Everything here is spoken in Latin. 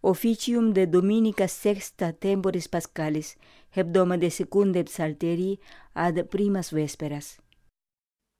Officium de Dominica sexta temporis Pascalis, hebdomade secunde psalterii ad primas vesperas.